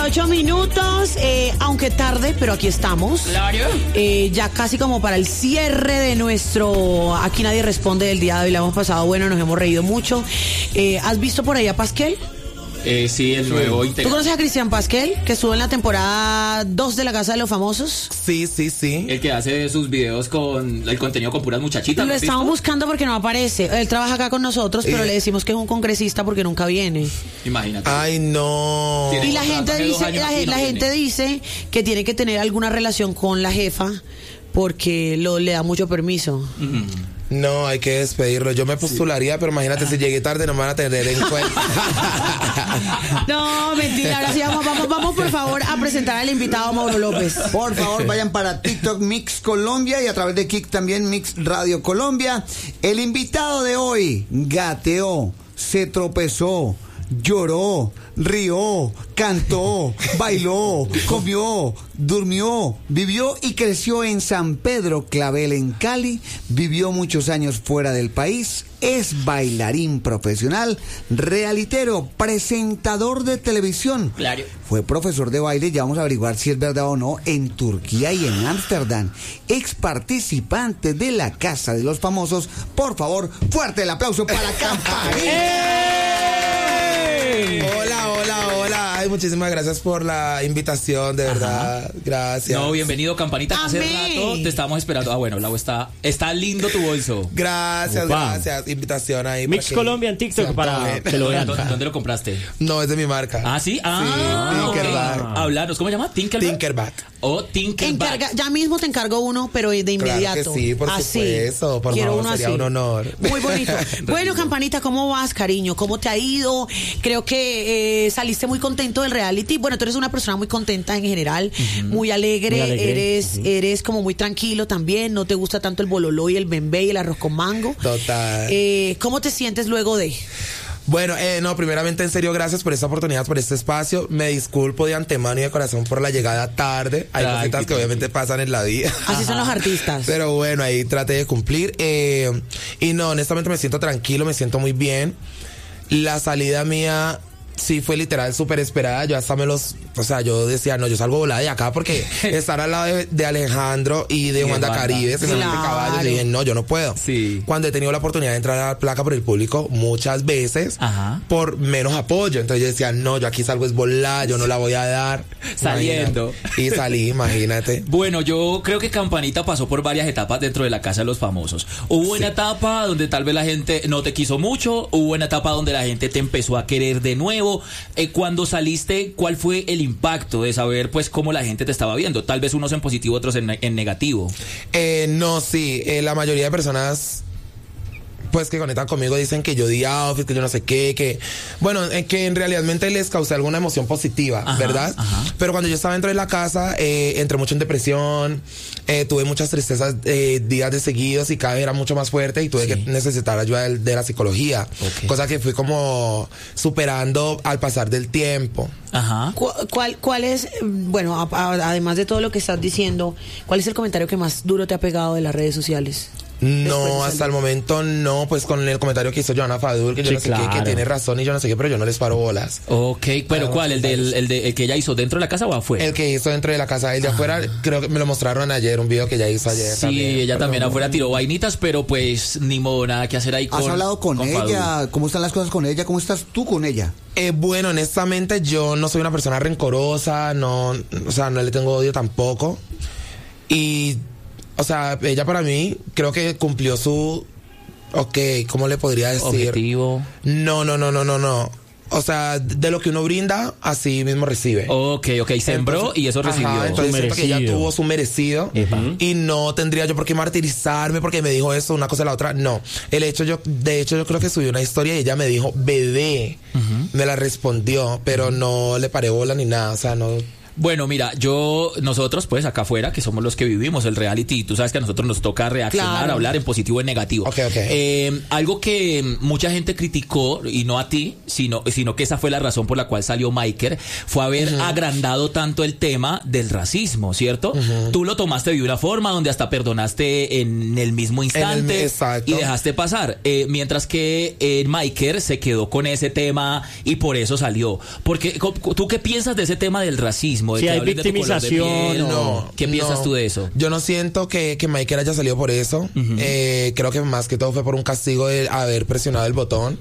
8:38, aunque tarde, pero aquí estamos. Claro. Ya casi como para el cierre de nuestro Aquí Nadie Responde del día de hoy. La hemos pasado bueno, nos hemos reído mucho. ¿Has visto por ahí a Pasquel? Sí, el nuevo integrante. ¿Tú conoces a Cristian Pasquel, que estuvo en la temporada 2 de La Casa de los Famosos? Sí. El que hace sus videos con el contenido con puras muchachitas. Lo estamos buscando porque no aparece. Él trabaja acá con nosotros, pero le decimos que es un congresista porque nunca viene. Imagínate. Ay, no. Y la gente dice que tiene que tener alguna relación con la jefa porque le da mucho permiso. Uh-huh. No, hay que despedirlo. Yo me postularía, pero imagínate, si llegué tarde no me van a tener en cuenta. No, mentira. Ahora sí, vamos por favor a presentar al invitado Mauro López. Por favor, vayan para TikTok Mix Colombia y a través de Kik también Mix Radio Colombia. El invitado de hoy gateó, se tropezó, lloró, rió, cantó, bailó, comió, durmió, vivió y creció en San Pedro Clavel, en Cali. Vivió muchos años fuera del país. Es bailarín profesional, realitero, presentador de televisión. Claro. Fue profesor de baile, ya vamos a averiguar si es verdad o no, en Turquía y en Ámsterdam. Ex participante de La Casa de los Famosos. Por favor, fuerte el aplauso para Campanita. Hola. Ay, muchísimas gracias por la invitación, de verdad. Gracias. No, bienvenido, Campanita. Hace rato te estábamos esperando. Ah, bueno, Lau, está lindo tu bolso. Gracias. Invitación ahí. Mix Colombia en TikTok para que lo vean. ¿Dónde lo compraste? No, es de mi marca. Ah, ¿sí? Tinkerback. Hablanos, ¿cómo se llama? Tinkerback. Tinkerback. Ya mismo te encargo uno, pero de inmediato. Claro que sí, por supuesto. Por Quiero favor, uno sería así. un honor. Muy bonito. Bueno, Campanita, ¿cómo vas, cariño? ¿Cómo te ha ido? Creo que saliste muy contento del reality. Bueno, tú eres una persona muy contenta en general, muy alegre. Eres como muy tranquilo también. No te gusta tanto el bololó y el bembé y el arroz con mango. Total. ¿Cómo te sientes luego de...? Bueno, primeramente, en serio, gracias por esta oportunidad, por este espacio. Me disculpo de antemano y de corazón por la llegada tarde. Hay cositas que obviamente pasan en la vida. Así son los artistas. Pero bueno, ahí traté de cumplir. Y no, honestamente me siento tranquilo, me siento muy bien. La salida mía sí fue literal súper esperada. Yo hasta yo decía, no, yo salgo volada de acá porque estar al lado de Alejandro y de Juan Caribe, semejante caballo, y dije, no, yo no puedo. Sí. Cuando he tenido la oportunidad de entrar a la placa por el público muchas veces, por menos apoyo. Entonces yo decía, no, yo aquí salgo es volada, yo no la voy a dar. Saliendo. Y salí, imagínate. Bueno, yo creo que Campanita pasó por varias etapas dentro de La Casa de los Famosos. Hubo una etapa donde tal vez la gente no te quiso mucho, hubo una etapa donde la gente te empezó a querer de nuevo. Cuando saliste, ¿cuál fue el impacto de saber pues cómo la gente te estaba viendo? Tal vez unos en positivo, otros en negativo. La mayoría de personas pues que conectan conmigo dicen que yo di outfit, que yo no sé qué, que en realidad les causé alguna emoción positiva, ¿verdad? Pero cuando yo estaba dentro de la casa, entré mucho en depresión, tuve muchas tristezas días de seguidos y cada vez era mucho más fuerte y tuve que necesitar ayuda de la psicología, cosa que fui como superando al pasar del tiempo. ¿Cuál es, además de todo lo que estás diciendo, cuál es el comentario que más duro te ha pegado de las redes sociales? No, hasta el momento no, pues con el comentario que hizo Johanna Fadul, que yo no sé qué, que tiene razón y yo no sé qué, pero yo no les paro bolas. Ok, pero ¿cuál? ¿El que ella hizo dentro de la casa o afuera? El que hizo dentro de la casa, el de afuera, creo que me lo mostraron ayer, un video que ella hizo ayer. Sí, también, ella también afuera tiró vainitas, pero pues ni modo, nada que hacer ahí con... ¿Has hablado con ella? Fadul. ¿Cómo están las cosas con ella? ¿Cómo estás tú con ella? Bueno, honestamente yo no soy una persona rencorosa, no le tengo odio tampoco. Y... ella para mí creo que cumplió su... ¿cómo le podría decir? Objetivo. No. O sea, de lo que uno brinda, así mismo recibe. Ok, sembró y eso recibió. Entonces siento que ella tuvo su merecido y no tendría yo por qué martirizarme porque me dijo eso, una cosa y la otra. No. De hecho, yo creo que subí una historia y ella me dijo, bebé. Me la respondió, pero no le paré bola ni nada, no... Bueno, mira, nosotros pues acá afuera, que somos los que vivimos el reality, tú sabes que a nosotros nos toca reaccionar, claro, hablar en positivo o en negativo. Algo que mucha gente criticó, y no a ti, sino que esa fue la razón por la cual salió Michael, fue haber agrandado tanto el tema del racismo, ¿cierto? Tú lo tomaste de una forma donde hasta perdonaste en el mismo instante y dejaste pasar, mientras que Michael se quedó con ese tema y por eso salió. Porque ¿tú qué piensas de ese tema del racismo? De si que hay hablen victimización, de tu color de piel, ¿qué piensas tú de eso? Yo no siento que Michael haya salido por eso. Creo que más que todo fue por un castigo de haber presionado el botón.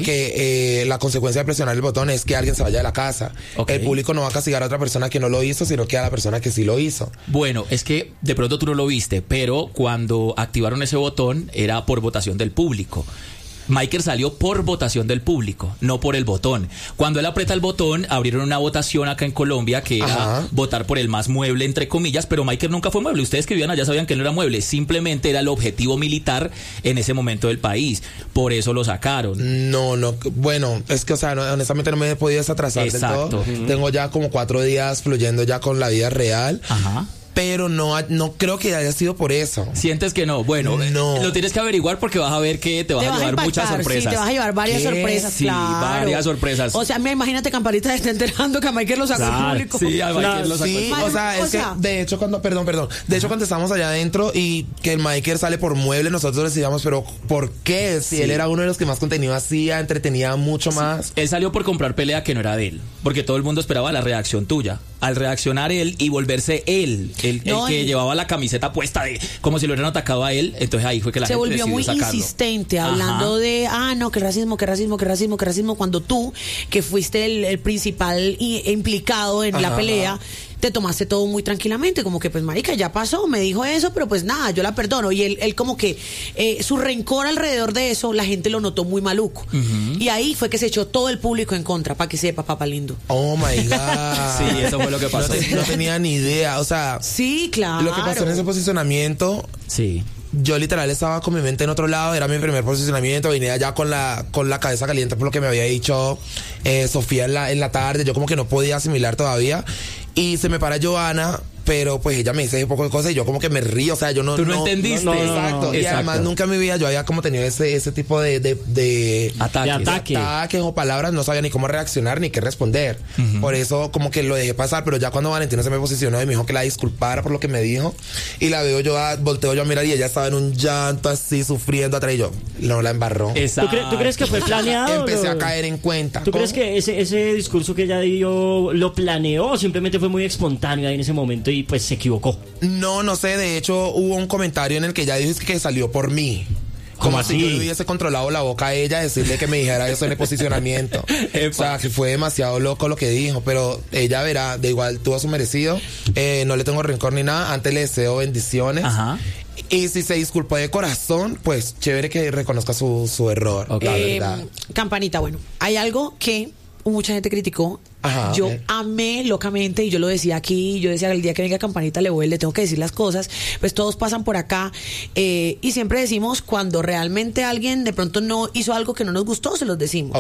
Porque la consecuencia de presionar el botón es que alguien se vaya de la casa. El público no va a castigar a otra persona que no lo hizo, sino que a la persona que sí lo hizo. Bueno, es que de pronto tú no lo viste, pero cuando activaron ese botón era por votación del público. Michael salió por votación del público, no por el botón. Cuando él aprieta el botón, abrieron una votación acá en Colombia que era votar por el más mueble, entre comillas, pero Michael nunca fue mueble. Ustedes que vivían allá sabían que él no era mueble, simplemente era el objetivo militar en ese momento del país. Por eso lo sacaron. No, bueno, es que, o sea, honestamente no me he podido desatrasar del todo. Tengo ya como 4 días fluyendo ya con la vida real. Pero no creo que haya sido por eso. ¿Sientes que no? Bueno, lo tienes que averiguar porque vas a ver que te vas a llevar muchas sorpresas. Sí, te vas a llevar varias sorpresas, sí, varias sorpresas. O sea, imagínate, Campanita se está enterando que a Michael lo sacó el público. Sí, a Michael lo sacó. Sí, o sea, es que, de hecho, cuando estábamos allá adentro y que el Michael sale por mueble, nosotros decíamos, pero ¿por qué? Si él era uno de los que más contenido hacía, entretenía mucho más. Él salió por comprar pelea que no era de él, porque todo el mundo esperaba la reacción tuya. Al reaccionar él y volverse él, el que llevaba la camiseta puesta como si lo hubieran atacado a él, entonces ahí fue que la gente volvió muy sacarlo. Insistente hablando de que racismo, cuando tú, que fuiste el principal implicado en la pelea, te tomaste todo muy tranquilamente, como que pues marica, ya pasó, me dijo eso, pero pues nada, yo la perdono. Y él como que su rencor alrededor de eso, la gente lo notó muy maluco. Y ahí fue que se echó todo el público en contra, para que sepa, papá lindo. Oh my God. Sí, eso fue lo que pasó. No tenía ni idea, o sea. Sí, claro. Lo que pasó en ese posicionamiento. Sí. Yo literal estaba con mi mente en otro lado, era mi primer posicionamiento, venía ya con la cabeza caliente por lo que me había dicho Sofía en la tarde, yo como que no podía asimilar todavía, y se me para Joana, pero pues ella me dice un poco de cosas y yo como que me río, o sea, yo no... ¿Tú no entendiste? Exacto. Y además nunca en mi vida yo había como tenido ese tipo de ataques o palabras, no sabía ni cómo reaccionar ni qué responder. Por eso como que lo dejé pasar, pero ya cuando Valentina se me posicionó y me dijo que la disculpara por lo que me dijo, y la veo yo, volteo yo a mirar y ella estaba en un llanto así, sufriendo atrás, y yo, no, la embarró. ¿Tú crees que fue planeado? Empecé a caer en cuenta. ¿Tú crees que ese discurso que ella dio lo planeó o simplemente fue muy espontáneo ahí en ese momento y pues se equivocó? No sé, de hecho hubo un comentario en el que ella dijo que salió por mí. Como así? Si yo le hubiese controlado la boca a ella, decirle que me dijera eso en el posicionamiento. O sea, que fue demasiado loco lo que dijo, pero ella verá, de igual tuvo su merecido. No le tengo rencor ni nada, antes le deseo bendiciones. Y si se disculpó de corazón, pues chévere que reconozca su error, la verdad. Campanita, bueno, hay algo que mucha gente criticó. Yo amé locamente, y yo lo decía aquí, yo decía, el día que venga Campanita le tengo que decir las cosas, pues todos pasan por acá, y siempre decimos cuando realmente alguien de pronto no hizo algo que no nos gustó, se los decimos.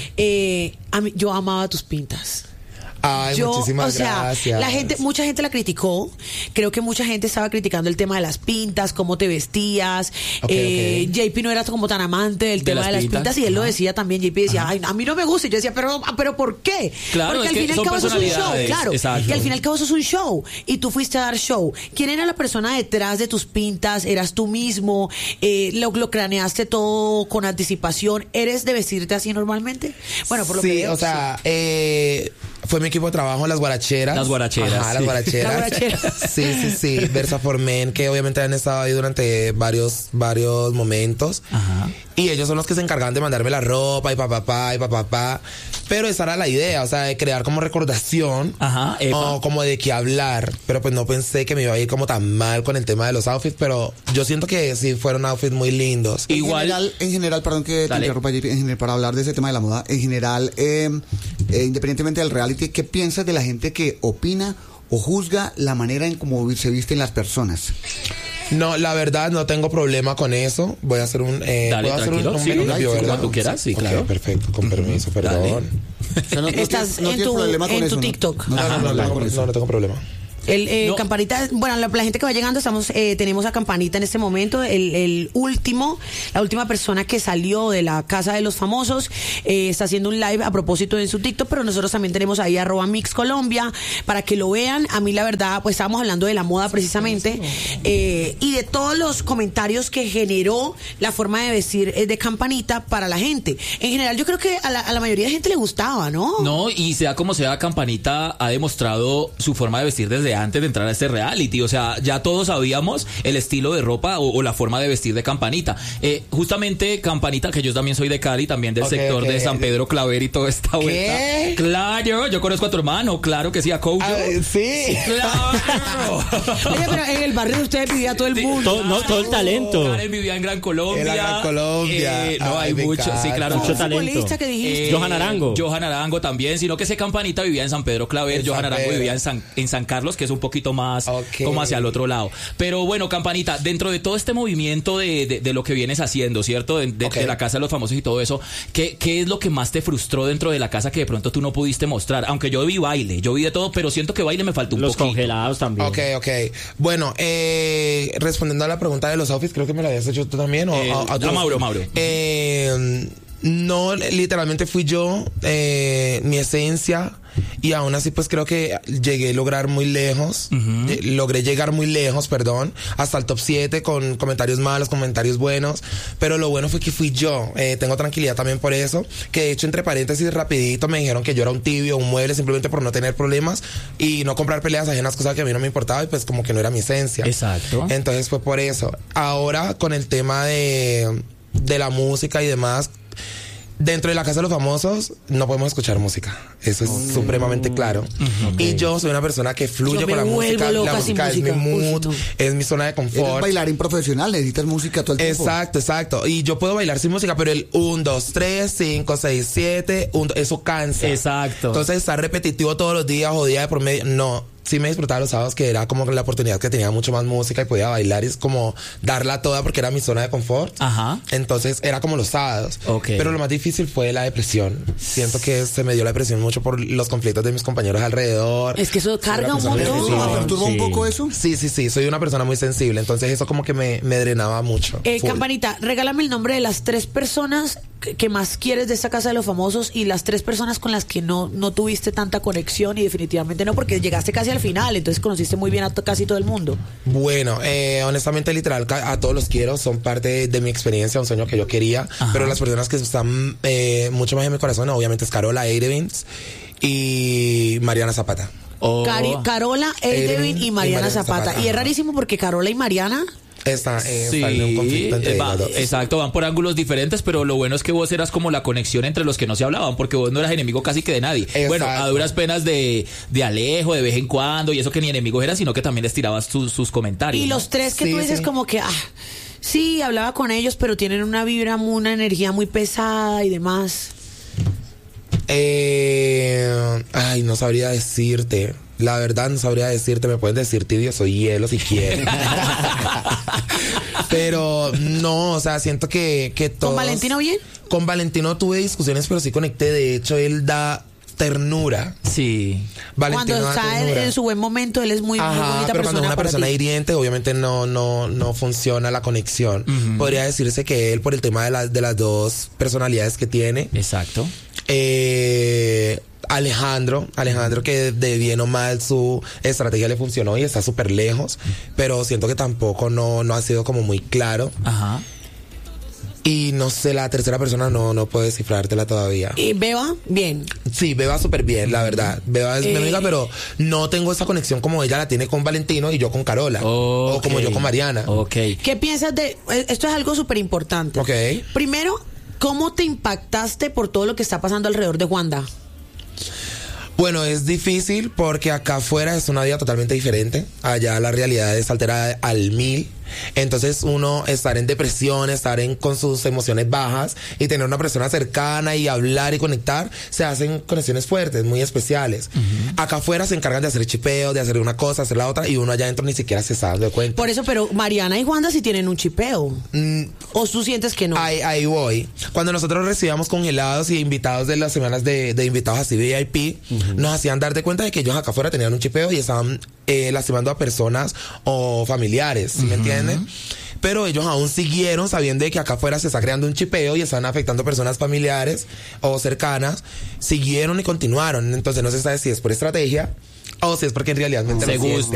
Yo amaba tus pintas. Ay, muchísimas gracias. Mucha gente la criticó. Creo que mucha gente estaba criticando el tema de las pintas, cómo te vestías. JP no era como tan amante del tema de las pintas, y él lo decía también. JP decía, ay, a mí no me gusta. Y yo decía, pero ¿por qué? Claro, porque al fin y al cabo eso es un show. Claro. Exacto. Y al fin y al cabo eso es un show. Y tú fuiste a dar show. ¿Quién era la persona detrás de tus pintas? ¿Eras tú mismo? ¿Lo craneaste todo con anticipación? ¿Eres de vestirte así normalmente? Bueno, por lo que veo, o sea, fue mi equipo de trabajo, las guaracheras. Las guaracheras. Las guaracheras. Sí. Versa for Men, que obviamente han estado ahí durante varios momentos. Y ellos son los que se encargaban de mandarme la ropa y papá. Pero esa era la idea, o sea, de crear como recordación. O como de qué hablar. Pero pues no pensé que me iba a ir como tan mal con el tema de los outfits, pero yo siento que sí fueron outfits muy lindos. En general, perdón que te interrumpa, para hablar de ese tema de la moda, en general, independientemente del reality, ¿qué piensas de la gente que opina o juzga la manera en cómo se visten las personas? No, la verdad no tengo problema con eso. Voy a hacer un... Dale, tranquilo. un live, ¿verdad? Cuando tú quieras, sí, claro. Ok, perfecto, con permiso, perdón. Estás en tu TikTok. No tengo problema. No. Campanita, bueno, la gente que va llegando, tenemos a Campanita en este momento, la última persona que salió de la Casa de los Famosos, está haciendo un live a propósito en su TikTok, pero nosotros también tenemos ahí @MixColombia para que lo vean. A mí la verdad, pues estábamos hablando de la moda precisamente, y de todos los comentarios que generó la forma de vestir de Campanita para la gente. En general yo creo que a la mayoría de gente le gustaba, ¿no? No, y sea como sea, Campanita ha demostrado su forma de vestir desde antes de entrar a este reality. O sea, ya todos sabíamos el estilo de ropa o la forma de vestir de Campanita. Justamente Campanita, que yo también soy de Cali, también del sector de San Pedro Claver y toda esta vuelta. Claro, yo conozco a tu hermano, claro que sí, a Coucho. Sí. Claro. Oye, pero en el barrio de ustedes vivía todo el mundo. Todo el talento. Karen vivía en Gran Colombia. En la Gran Colombia. No, hay mucho, sí, claro. Mucho talento. Que dijiste? Johan Arango. Johan Arango también, sino que ese Campanita vivía en San Pedro Claver, Johan Arango vivía en San Carlos, que es un poquito más como hacia el otro lado. Pero bueno, Campanita, dentro de todo este movimiento de lo que vienes haciendo, ¿cierto? De la Casa de los Famosos y todo eso, ¿qué es lo que más te frustró dentro de la casa que de pronto tú no pudiste mostrar? Aunque yo vi baile, yo vi de todo, pero siento que baile me faltó un poquito. Los congelados también. Ok. Bueno, respondiendo a la pregunta de los outfits, creo que me la habías hecho tú también. Mauro. No, literalmente fui yo, mi esencia, y aún así pues creo que llegué a lograr muy lejos, logré llegar muy lejos, hasta el top 7 con comentarios malos, comentarios buenos, pero lo bueno fue que fui yo. Tengo tranquilidad también por eso, que de hecho entre paréntesis rapidito me dijeron que yo era un tibio, un mueble, simplemente por no tener problemas y no comprar peleas ajenas, cosas que a mí no me importaba y pues como que no era mi esencia. Exacto. Entonces fue por eso. Ahora con el tema de la música y demás, dentro de la Casa de los Famosos no podemos escuchar música. Eso es supremamente claro. Y yo soy una persona que fluye con la música. La música es mi mood, es mi zona de confort. Eres bailarín profesional, necesitas música todo el tiempo. Exacto. Y yo puedo bailar sin música, pero el 1, 2, 3, 5, 6, 7, eso cansa. Exacto. Entonces estar repetitivo todos los días o día de por medio, no. Sí me disfrutaba los sábados, que era como la oportunidad que tenía mucho más música y podía bailar y es como darla toda porque era mi zona de confort. Ajá. Entonces era como los sábados. Pero lo más difícil fue la depresión. Siento que se me dio la depresión mucho por los conflictos de mis compañeros alrededor. Es que eso carga un montón. ¿Perturba un poco eso? Sí. Soy una persona muy sensible. Entonces eso como que me drenaba mucho. Campanita, regálame el nombre de las 3 personas que más quieres de esta Casa de los Famosos y las 3 personas con las que no tuviste tanta conexión y definitivamente no, porque llegaste casi al final, entonces conociste muy bien a casi todo el mundo. Bueno, honestamente, literal, a todos los quiero, son parte de mi experiencia, un sueño que yo quería. Ajá. Pero las personas que están mucho más en mi corazón, obviamente es Carola Eidevins y Mariana Zapata. Carola Eidevins y Mariana Zapata. Y es rarísimo porque Carola y Mariana están en un conflicto entre ellas dos. Exacto, van por ángulos diferentes, pero lo bueno es que vos eras como la conexión entre los que no se hablaban, porque vos no eras enemigo casi que de nadie. Exacto. Bueno, a duras penas de Alejo, de vez en cuando, y eso que ni enemigo eras, sino que también les tirabas sus comentarios. Y los 3 que tú dices como que, sí, hablaba con ellos, pero tienen una vibra, una energía muy pesada y demás. No sabría decirte. La verdad no sabría decirte, me puedes decir tibio, soy hielo si quieres. Pero no, o sea, siento que todos... ¿Con Valentino bien? Con Valentino tuve discusiones, pero sí conecté. De hecho, él da ternura. Sí. Valentino cuando está en su buen momento, él es muy bonita pero persona. Cuando una persona hiriente, obviamente no funciona la conexión. Podría decirse que él, por el tema de las 2 personalidades que tiene. Exacto. Alejandro, que de bien o mal su estrategia le funcionó y está súper lejos, pero siento que tampoco no ha sido como muy claro. Ajá. Y no sé, la tercera persona no puedo descifrártela todavía. ¿Y Beba? Bien. Sí, Beba súper bien, la verdad. Beba es mi amiga, pero no tengo esa conexión como ella la tiene con Valentino y yo con Carola. O como yo con Mariana. ¿Qué piensas de...? Esto es algo súper importante. Primero, ¿cómo te impactaste por todo lo que está pasando alrededor de Wanda? Bueno, es difícil porque acá afuera es una vida totalmente diferente. Allá la realidad es alterada al 1000. Entonces uno estar en depresión, con sus emociones bajas y tener una persona cercana y hablar y conectar, se hacen conexiones fuertes, muy especiales. Acá afuera se encargan de hacer chipeo, de hacer una cosa, hacer la otra, y uno allá adentro ni siquiera se sabe de cuenta. Por eso, pero Mariana y Wanda sí tienen un chipeo. ¿O tú sientes que no? Ahí voy. Cuando nosotros recibíamos congelados y invitados de las semanas de invitados así VIP, nos hacían dar de cuenta de que ellos acá afuera tenían un chipeo y estaban lastimando a personas o familiares, ¿sí me entienden? Pero ellos aún siguieron sabiendo de que acá afuera se está creando un chipeo y están afectando personas familiares o cercanas, siguieron y continuaron. Entonces no se sabe si es por estrategia o si es porque en realidad se gusta.